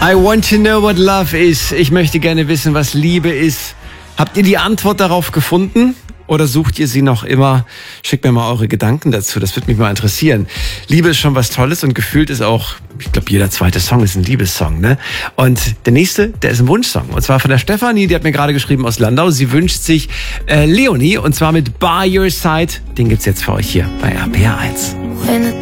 I want to know what love is. Ich möchte gerne wissen, was Liebe ist. Habt ihr die Antwort darauf gefunden? Oder sucht ihr sie noch immer? Schickt mir mal eure Gedanken dazu, das würde mich mal interessieren. Liebe ist schon was Tolles und gefühlt ist auch, ich glaube, jeder zweite Song ist ein Liebessong, ne? Und der nächste, der ist ein Wunschsong. Und zwar von der Stefanie, die hat mir gerade geschrieben aus Landau. Sie wünscht sich Leonie und zwar mit By Your Side. Den gibt's jetzt für euch hier bei RPR 1.